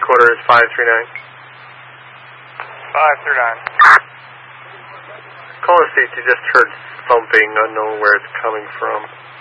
recorder is 539. 539. Call and see if you just heard thumping, unknown where it's coming from.